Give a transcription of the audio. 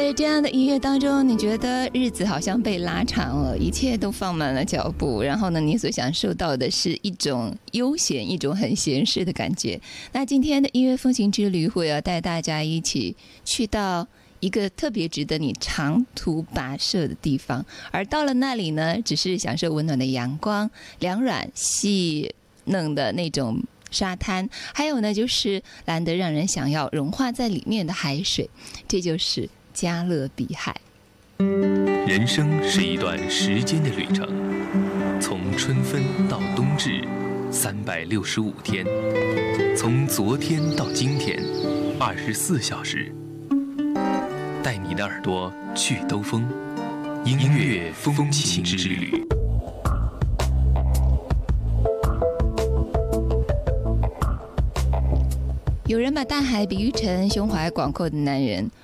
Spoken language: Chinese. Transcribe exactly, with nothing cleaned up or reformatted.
在这样的音乐当中，你觉得日子好像被拉长了，一切都放慢了脚步，然后呢，你所享受到的是一种悠闲，一种很闲适的感觉。那今天的音乐风行之旅会要带大家一起去到一个特别值得你长途跋涉的地方，而到了那里呢，只是享受温暖的阳光，凉软细嫩的那种沙滩，还有呢就是蓝得让人想要融化在里面的海水，这就是加勒比海。 人生是一段时间的旅程，从春分到冬至，三百六十五天，从昨天到今天，二十四小时，带你的耳朵去兜风，音乐风情之旅。 有人把大海比喻成胸怀广阔的男人，